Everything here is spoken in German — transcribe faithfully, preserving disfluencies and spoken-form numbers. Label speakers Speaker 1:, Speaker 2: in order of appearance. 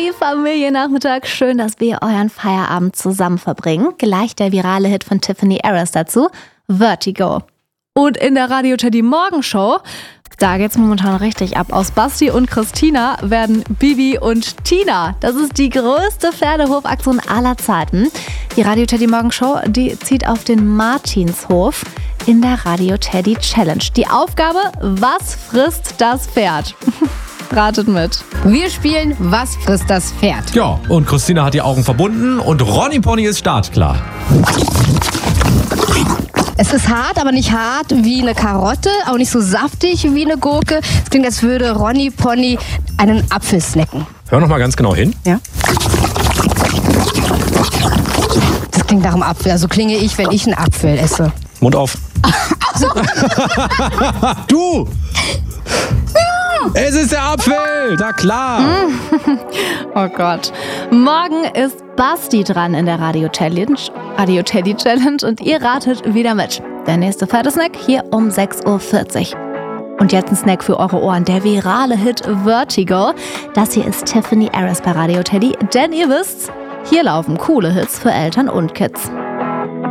Speaker 1: Happy Familiennachmittag. Schön, dass wir euren Feierabend zusammen verbringen. Gleich der virale Hit von Tiffany Harris dazu, Vertigo. Und in der Radio Teddy Morgenshow, da geht's momentan richtig ab. Aus Basti und Christina werden Bibi und Tina. Das ist die größte Pferdehofaktion aller Zeiten. Die Radio Teddy Morgenshow, die zieht auf den Martinshof in der Radio Teddy Challenge. Die Aufgabe, was frisst das Pferd? Ratet mit.
Speaker 2: Wir spielen Was frisst das Pferd?
Speaker 3: Ja, und Christina hat die Augen verbunden und Ronny Pony ist startklar.
Speaker 2: Es ist hart, aber nicht hart wie eine Karotte, auch nicht so saftig wie eine Gurke. Es klingt, als würde Ronny Pony einen Apfel snacken.
Speaker 3: Hör noch mal ganz genau hin.
Speaker 2: Ja. Das klingt nach einem Apfel. Also klinge ich, wenn ich einen Apfel esse.
Speaker 3: Mund auf. Du! Es ist der Apfel! Na klar!
Speaker 1: Oh Gott. Morgen ist Basti dran in der Radio Challenge, Radio Teddy Challenge und ihr ratet wieder mit. Der nächste Pferdesnack hier um sechs Uhr vierzig. Und jetzt ein Snack für eure Ohren, der virale Hit Vertigo. Das hier ist Tiffany Harris bei Radio Teddy, denn ihr wisst, hier laufen coole Hits für Eltern und Kids.